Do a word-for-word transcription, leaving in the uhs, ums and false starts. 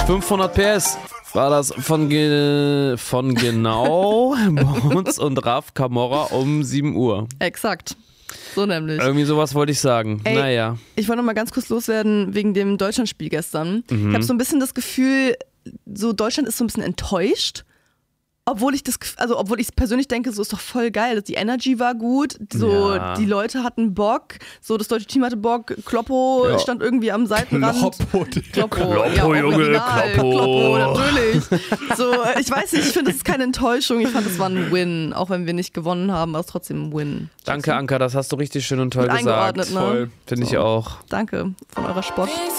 fünfhundert P S war das von, ge- von genau Bones und Raf Camorra um sieben Uhr. Exakt. So nämlich. Irgendwie sowas wollte ich sagen. Ey, naja. Ich wollte noch mal ganz kurz loswerden wegen dem Deutschlandspiel gestern. Mhm. Ich habe so ein bisschen das Gefühl, so Deutschland ist so ein bisschen enttäuscht. Obwohl ich das, also obwohl ich persönlich denke, so ist doch voll geil. Die Energy war gut, so Ja. die Leute hatten Bock, so das deutsche Team hatte Bock. Kloppo Ja. stand irgendwie am Seitenrand. Kloppo, Kloppo, Kloppo, ja, auch Junge, original. Kloppo. Kloppo, natürlich. So, ich weiß nicht, ich finde, das ist keine Enttäuschung. Ich fand, das war ein Win, auch wenn wir nicht gewonnen haben, aber es ist trotzdem ein Win. Danke, Anka, das hast du richtig schön und toll Gut gesagt. eingeordnet, ne? Voll, finde ich So. auch. Danke von eurer Sport.